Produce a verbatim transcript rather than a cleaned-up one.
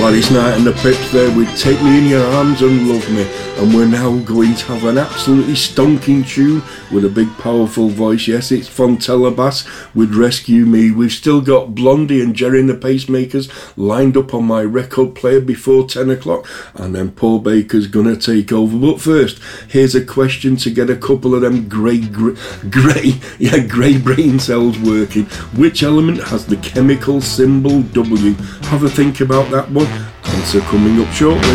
Gladys Knight and the Pips there with Take Me in Your Arms and Love Me, and we're now going to have an absolutely stonking tune with a big powerful voice. Yes, it's Fontella Bass with Rescue Me. We've still got Blondie and Jerry and the Pacemakers lined up on my record player before ten o'clock, and then Paul Baker's gonna take over. But first, here's a question to get a couple of them grey grey, grey yeah grey brain cells working. Which element has the chemical symbol W? Have a think about that one. Answer coming up shortly.